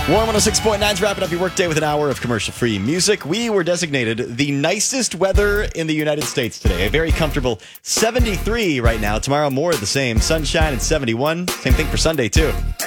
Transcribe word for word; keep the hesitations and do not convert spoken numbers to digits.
Warm one oh six point nine is wrapping up your workday with an hour of commercial-free music. We were designated the nicest weather in the United States today. A very comfortable seventy-three right now. Tomorrow, more of the same. Sunshine and seventy-one. Same thing for Sunday, too.